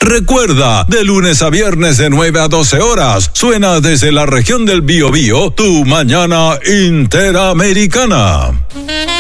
Recuerda, de lunes a viernes de 9 a 12 horas, suena desde la región del Biobío tu Mañana Interamericana.